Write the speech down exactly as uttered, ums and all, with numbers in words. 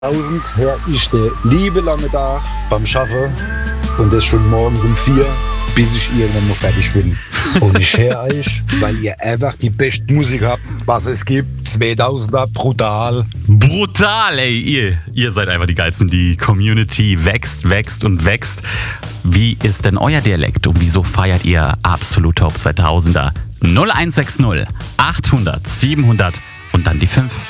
Tausend her ich den liebe lange Tag beim Schaffen und das schon morgens um vier, bis ich irgendwann mal fertig bin. Und ich höre euch, weil ihr einfach die beste Musik habt, was es gibt. zweitausender, brutal. Brutal, ey, ihr, ihr seid einfach die Geilsten. Die Community wächst, wächst und wächst. Wie ist denn euer Dialekt und wieso feiert ihr absolut Top zweitausender? null eins sechs null achthundert siebenhundert und dann die fünf.